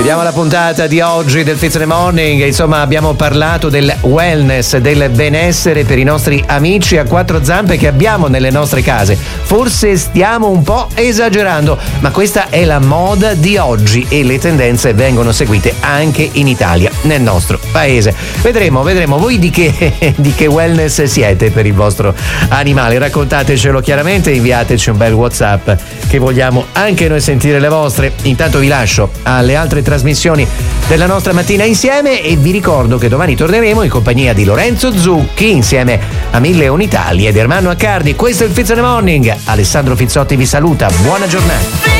Vediamo la puntata di oggi del Fizz in the Morning. Insomma, abbiamo parlato del wellness, del benessere per i nostri amici a quattro zampe che abbiamo nelle nostre case. Forse stiamo un po' esagerando, ma questa è la moda di oggi e le tendenze vengono seguite anche in Italia, nel nostro paese. Vedremo. Voi di che wellness siete per il vostro animale? Raccontatecelo chiaramente, inviateci un bel WhatsApp che vogliamo anche noi sentire le vostre. Intanto vi lascio alle altre trasmissioni della nostra mattina insieme e vi ricordo che domani torneremo in compagnia di Lorenzo Zucchi insieme a Mille Unitali ed Ermanno Accardi. Questo è il Fizz in the Morning. Alessandro Fizzotti vi saluta, buona giornata.